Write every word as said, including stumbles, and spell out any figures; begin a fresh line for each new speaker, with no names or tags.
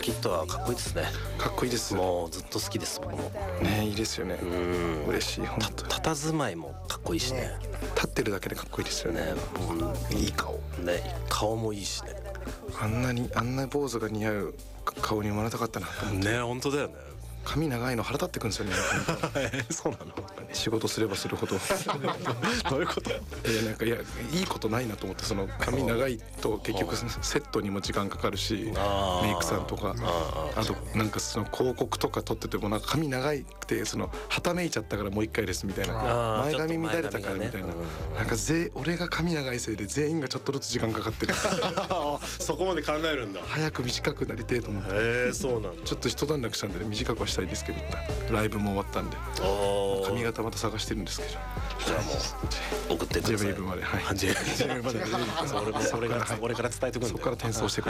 キッドはかっこいいですね。
かっこいいです。
もうずっと好きです僕も。
ね、いいですよね。
うん、
嬉しい。本当
た佇まいもかっこいいしね。
立ってるだけでかっこいいですよね。
ね、うん、
いい顔
ね、顔もいいしね。
あんなにあんな坊主が似合う顔に生まれたかったなと思って。
ね、本当だよね。
髪長いの腹立ってくんですよね。
そうなの。
仕事すればするほど
どういうこと？
いやなんかいやいいことないなと思って、その髪長いと結局セットにも時間かかるし、メイクさんとか、あとなんかその広告とか撮っててもなんか髪長いってそのはためいちゃったからもう一回ですみたいな、前髪乱れたからみたいな、なんかぜ俺が髪長いせいで全員がちょっとずつ時間かかってる。
そこまで考えるんだ。
早く短くなりてえと思って。
へえ、そうなんだ。
ちょっと一段落したんで短くはしたいですけど、ライブも終わったんで髪型また探してるんですけど、
じゃあもう送ってください。
ジェブイブまで、はい。
ジェブイブまで。それからそれから伝えてくるんで。
そこから転送してくる。